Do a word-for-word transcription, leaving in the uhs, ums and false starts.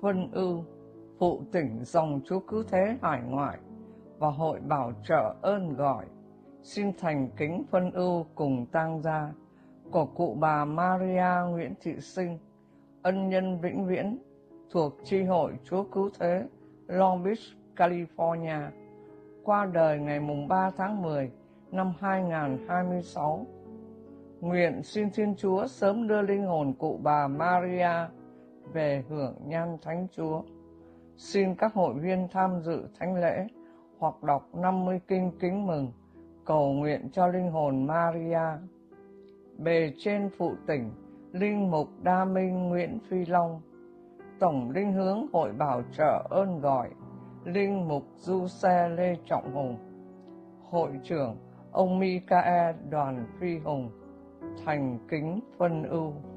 phân ưu, phụ tỉnh dòng Chúa Cứu Thế hải ngoại và hội bảo trợ ơn gọi xin thành kính phân ưu cùng tang gia của cụ bà Maria Nguyễn Thị Sinh, ân nhân vĩnh viễn thuộc chi hội Chúa Cứu Thế Long Beach, California, qua đời ngày ba tháng mười năm hai nghìn không trăm hai mươi sáu. Nguyện xin Thiên Chúa sớm đưa linh hồn cụ bà Maria về hưởng nhan Thánh Chúa. Xin các hội viên tham dự thánh lễ hoặc đọc năm mươi kinh kính mừng, cầu nguyện cho linh hồn Maria. Bề trên phụ tỉnh linh mục Đa Minh Nguyễn Phi Long, tổng linh hướng hội bảo trợ ơn gọi linh mục Du Xe Lê Trọng Hùng, hội trưởng ông Michael Đoàn Phi Hùng, thành kính phân ưu.